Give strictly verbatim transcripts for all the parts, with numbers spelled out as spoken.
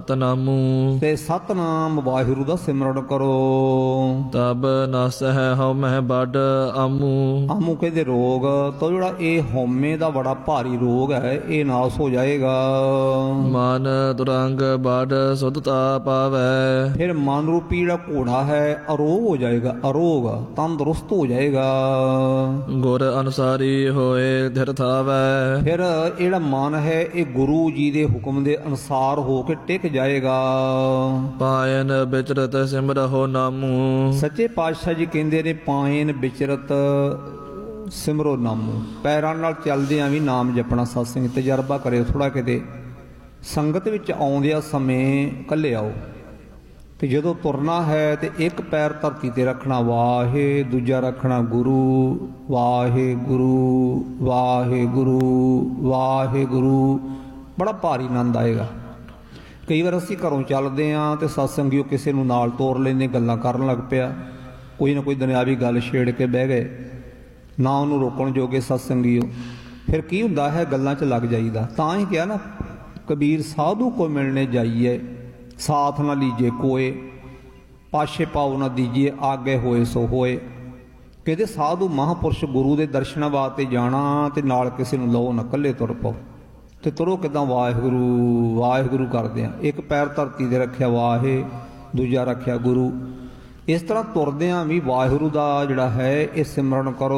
ਸਤਨਾਮੂ ਤੇ ਸਤਨਾਮ ਵਾਹਿਗੁਰੂ ਦਾ ਸਿਮਰਨ ਕਰੋ। ਤਬ ਨਸ ਹੈ ਹਉ ਮਹਿ ਬਡ ਆਮੂ। ਆਮੂ ਕਹਿੰਦੇ ਰੋਗ ਤਾਂ ਜਿਹੜਾ ਇਹ ਹਉਮੈ ਦਾ ਬੜਾ ਭਾਰੀ ਰੋਗ ਹੈ ਇਹ ਨਾਸ ਹੋ ਜਾਏਗਾ। ਮਨ ਤੁਰੰਗ ਬਡ ਸੁਧਤਾ ਪਾਵੈ। ਫਿਰ ਮਨ ਰੂਪੀ ਜਿਹੜਾ ਘੋੜਾ ਹੈ ਅਰੋਗ ਹੋ ਜਾਏਗਾ, ਅਰੋਗ ਤੰਦਰੁਸਤ ਹੋ ਜਾਏਗਾ। ਗੁਰ ਅਨੁਸਾਰੀ ਹੋਏ ਧਿਰ ਥਾਵੈ। ਫਿਰ ਜਿਹੜਾ ਮਨ ਹੈ ਇਹ ਗੁਰੂ ਜੀ ਦੇ ਹੁਕਮ ਦੇ ਅਨੁਸਾਰ ਹੋ ਕੇ ਟਿਕ ਜਾਏਗਾ। ਪਾਇਨ ਵਿਚਰਤ ਸਿਮਰਹੁ ਨਾਮੂ। ਸੱਚੇ ਪਾਤਸ਼ਾਹ ਜੀ ਕਹਿੰਦੇ ਨੇ ਪਾਇਨ ਵਿਚਰਤ ਸਿਮਰੋ ਨਾਮੂ। ਪੈਰਾਂ ਨਾਲ ਚੱਲਦਿਆਂ ਵੀ ਨਾਮ ਜਪਣਾ। ਸਤਸੰਗ ਤਜਰਬਾ ਕਰਿਓ ਥੋੜਾ। ਕਿਤੇ ਸੰਗਤ ਵਿੱਚ ਆਉਂਦਿਆਂ ਸਮੇਂ ਇਕੱਲੇ ਆਓ ਤੇ ਜਦੋਂ ਤੁਰਨਾ ਹੈ ਤੇ ਇੱਕ ਪੈਰ ਧਰਤੀ ਤੇ ਰੱਖਣਾ ਵਾਹੇ, ਦੂਜਾ ਰੱਖਣਾ ਗੁਰੂ ਵਾਹਿਗੁਰੂ ਵਾਹਿਗੁਰੂ ਵਾਹਿਗੁਰੂ। ਬੜਾ ਭਾਰੀ ਆਨੰਦ ਆਏਗਾ। ਕਈ ਵਾਰ ਅਸੀਂ ਘਰੋਂ ਚੱਲਦੇ ਹਾਂ ਤੇ ਸਤਸੰਗੀਓ ਕਿਸੇ ਨੂੰ ਨਾਲ ਤੋਰ ਲੈਂਦੇ, ਗੱਲਾਂ ਕਰਨ ਲੱਗ ਪਿਆ, ਕੋਈ ਨਾ ਕੋਈ ਦੁਨਿਆਵੀ ਗੱਲ ਛੇੜ ਕੇ ਬਹਿ ਗਏ, ਨਾ ਉਹਨੂੰ ਰੋਕਣ ਜੋਗੇ ਸਤਸੰਗੀਓ। ਫਿਰ ਕੀ ਹੁੰਦਾ ਹੈ, ਗੱਲਾਂ 'ਚ ਲੱਗ ਜਾਈਦਾ। ਤਾਂ ਹੀ ਕਿਹਾ ਨਾ ਕਬੀਰ ਸਾਧੂ ਕੋ ਮਿਲਣੇ ਜਾਈਏ, ਸਾਥ ਨਾ ਲੀਜੇ ਕੋਏ, ਪਾਛੇ ਪਾਉ ਨਾ ਦੀਜੀਏ, ਆਗੇ ਹੋਏ ਸੋ ਹੋਏ। ਕਹਿੰਦੇ ਸਾਧੂ ਮਹਾਂਪੁਰਸ਼ ਗੁਰੂ ਦੇ ਦਰਸ਼ਨਾਂ ਵਾਸਤੇ ਜਾਣਾ ਤੇ ਨਾਲ ਕਿਸੇ ਨੂੰ ਲਓ ਨਾ, ਇਕੱਲੇ ਤੁਰ ਪਾਓ। ਤੇ ਤੁਰੋ ਕਿੱਦਾਂ? ਵਾਹਿਗੁਰੂ ਵਾਹਿਗੁਰੂ ਕਰਦੇ ਆ। ਇੱਕ ਪੈਰ ਧਰਤੀ ਤੇ ਰੱਖਿਆ ਵਾਹੇ, ਦੂਜਾ ਰੱਖਿਆ ਗੁਰੂ। ਇਸ ਤਰ੍ਹਾਂ ਤੁਰਦਿਆਂ ਵੀ ਵਾਹਿਗੁਰੂ ਦਾ ਜਿਹੜਾ ਹੈ ਇਹ ਸਿਮਰਨ ਕਰੋ।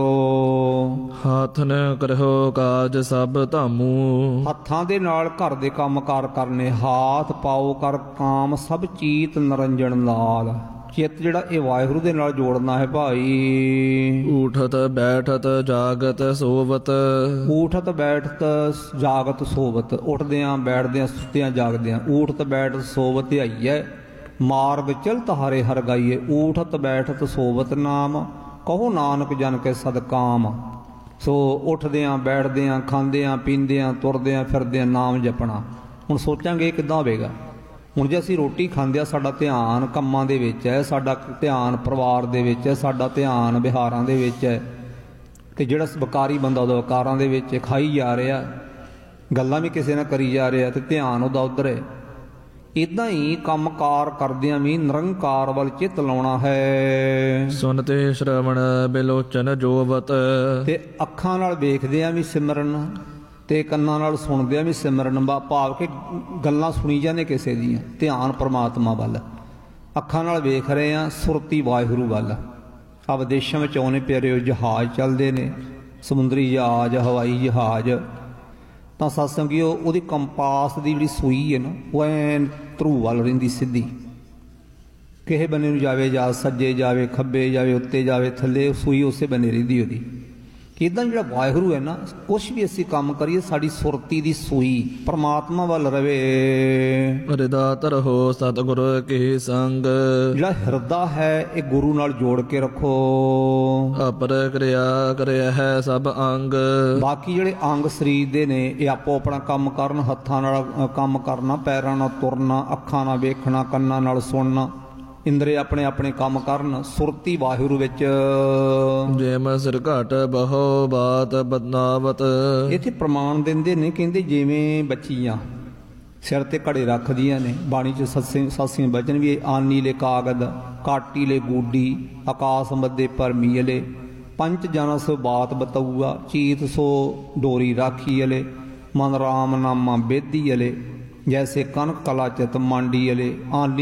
ਹੱਥ ਨ ਕਰਹੁ ਕਾਜ ਸਭ ਧਾਮੂ। ਹੱਥਾਂ ਦੇ ਨਾਲ ਘਰ ਦੇ ਕੰਮ ਕਾਰ ਕਰਨੇ। ਹਾਥ ਪਾਓ ਕਰ ਕਾਮ ਸਭ ਚੀਤ ਨਰੰਜਨ ਨਾਲ। ਚਿੱਤ ਜਿਹੜਾ ਇਹ ਵਾਹਿਗੁਰੂ ਦੇ ਨਾਲ ਜੋੜਨਾ ਹੈ ਭਾਈ। ਊਠਤ ਬੈਠਤ ਜਾਗਤ ਸੋਵਤ। ਊਠਤ ਬੈਠਤ ਜਾਗਤ ਸੋਵਤ। ਉੱਠਦਿਆਂ ਬੈਠਦਿਆਂ ਸੁੱਤਿਆਂ ਜਾਗਦਿਆਂ। ਊਠਤ ਬੈਠਤ ਸੋਵਤ ਧਿਆਈਐ, ਮਾਰਗ ਚਲਤ ਹਰੇ ਹਰ ਗਾਈਏ। ਊਠਤ ਬੈਠਤ ਸੋਵਤ ਨਾਮ, ਕਹੋ ਨਾਨਕ ਜਨ ਕੇ ਸਦਕਾਮ। ਸੋ ਉੱਠਦਿਆਂ ਬੈਠਦਿਆਂ ਖਾਂਦਿਆਂ ਪੀਂਦਿਆਂ ਤੁਰਦਿਆਂ ਫਿਰਦਿਆਂ ਨਾਮ ਜਪਣਾ। ਹੁਣ ਸੋਚਾਂਗੇ ਇਹ ਕਿੱਦਾਂ ਹੋਵੇਗਾ? ਹੁਣ ਜੇ ਅਸੀਂ ਰੋਟੀ ਖਾਂਦਿਆਂ ਸਾਡਾ ਧਿਆਨ ਕੰਮਾਂ ਦੇ ਵਿੱਚ ਹੈ, ਸਾਡਾ ਧਿਆਨ ਪਰਿਵਾਰ ਦੇ ਵਿੱਚ ਹੈ, ਸਾਡਾ ਧਿਆਨ ਵਿਹਾਰਾਂ ਦੇ ਵਿੱਚ ਹੈ, ਤੇ ਜਿਹੜਾ ਵਕਾਰੀ ਬੰਦਾ ਉਹਦਾ ਵਕਾਰਾਂ ਦੇ ਵਿੱਚ ਖਾਈ ਜਾ ਰਿਹਾ, ਗੱਲਾਂ ਵੀ ਕਿਸੇ ਨਾਲ ਕਰੀ ਜਾ ਰਿਹਾ ਤੇ ਧਿਆਨ ਉਹਦਾ ਉੱਧਰ ਹੈ। ਇੱਦਾਂ ਹੀ ਕੰਮ ਕਾਰ ਕਰਦਿਆਂ ਵੀ ਨਿਰੰਕਾਰ ਵੱਲ ਚਿੱਤ ਲਾਉਣਾ ਹੈ। ਸੁਨਤੇ ਸ਼ਰਵਣ ਬਿਲੋਚਨ ਜੋਵਤ। ਤੇ ਅੱਖਾਂ ਨਾਲ ਵੇਖਦਿਆਂ ਵੀ ਸਿਮਰਨ ਤੇ ਕੰਨਾਂ ਨਾਲ ਸੁਣਦਿਆਂ ਵੀ ਸਿਮਰਨ। ਭਾਵ ਕਿ ਗੱਲਾਂ ਸੁਣੀ ਜਾਂਦੇ ਕਿਸੇ ਦੀਆਂ, ਧਿਆਨ ਪਰਮਾਤਮਾ ਵੱਲ। ਅੱਖਾਂ ਨਾਲ ਵੇਖ ਰਹੇ ਆ, ਸੁਰਤੀ ਵਾਹਿਗੁਰੂ ਵੱਲ। ਆ ਵਿਦੇਸ਼ਾਂ ਵਿੱਚ ਆਉਣੇ ਪਿਆਰਿਓ ਜਹਾਜ਼ ਚੱਲਦੇ ਨੇ, ਸਮੁੰਦਰੀ ਜਹਾਜ਼, ਹਵਾਈ ਜਹਾਜ਼। ਤਾਂ ਸਤਸੰਗੀਓ ਉਹਦੀ ਕੰਪਾਸ ਦੀ ਜਿਹੜੀ ਸੂਈ ਹੈ ਨਾ ਉਹ ਐਨ ਧਰੂ ਵੱਲ ਰਹਿੰਦੀ ਸਿੱਧੀ। ਕਿਸੇ ਬੰਨੇ ਨੂੰ ਜਾਵੇ ਜਾ, ਸੱਜੇ ਜਾਵੇ ਖੱਬੇ ਜਾਵੇ, ਉੱਤੇ ਜਾਵੇ ਥੱਲੇ, ਸੂਈ ਉਸੇ ਬੰਨੇ ਰਹਿੰਦੀ ਉਹਦੀ। ਇੱਦਾਂ ਜਿਹੜਾ ਵਾਹਿਗੁਰੂ ਹੈ ਨਾ, ਕੁਛ ਵੀ ਅਸੀਂ ਕੰਮ ਕਰੀਏ ਸਾਡੀ ਸੁਰਤੀ ਦੀ ਸੂਈ ਪਰਮਾਤਮਾ ਵੱਲ ਰਵੇ। ਹਿਰਦਾ ਧਰਹੁ ਸਤਿਗੁਰ ਕੀ ਸੰਗ। ਜਿਹੜਾ ਹਿਰਦਾ ਹੈ ਇਹ ਗੁਰੂ ਨਾਲ ਜੋੜ ਕੇ ਰੱਖੋ। ਅਪਰ ਕਿਰਿਆ ਕਰਿਆ ਹੈ ਸਭ ਅੰਗ। ਬਾਕੀ ਜਿਹੜੇ ਅੰਗ ਸਰੀਰ ਦੇ ਨੇ ਇਹ ਆਪੋ ਆਪਣਾ ਕੰਮ ਕਰਨ। ਹੱਥਾਂ ਨਾਲ ਕੰਮ ਕਰਨਾ, ਪੈਰਾਂ ਨਾਲ ਤੁਰਨਾ, ਅੱਖਾਂ ਨਾਲ ਵੇਖਣਾ, ਕੰਨਾਂ ਨਾਲ ਸੁਣਨਾ, ਇੰਦਰੇ ਆਪਣੇ ਆਪਣੇ ਕੰਮ ਕਰਨ। ਸੁਰਤੀ ਵਾਹਿਗੁਰੂ ਵਿੱਚ। ਜਿਮ ਸਿਰ ਘਟ ਬਹੁ ਬਾਤ ਬਦਨਾਵਤ। ਇੱਥੇ ਪ੍ਰਮਾਣ ਦਿੰਦੇ ਨੇ, ਕਹਿੰਦੇ ਜਿਵੇਂ ਬੱਚੀਆਂ ਸਿਰ ਤੇ ਘੜੇ ਰੱਖਦੀਆਂ ਨੇ। ਬਾਣੀ ਚ ਸੱਸੇ ਸਾਸੀਆਂ ਬਚਨ ਵੀ ਆਨੀ ਲੈ ਕਾਗਦ, ਕਾਟੀ ਲੈ ਗੂਡੀ, ਆਕਾਸ ਮੱਦੇ ਭਰਮੀ ਅਲੇ, ਪੰਚ ਜਨ ਸੋ ਬਾਤ ਬਤਊਆ, ਚੀਤ ਸੋ ਡੋਰੀ ਰਾਖੀ ਅਲੇ, ਮਨ ਰਾਮ ਨਾਮਾ ਬੇਦੀ ਅਲੇ, ਜੈਸੇ ਕਨਕ ਕਲਾ ਚਿਤ ਮਾਂਡੀ ਅਲੇ। ਆਨੀ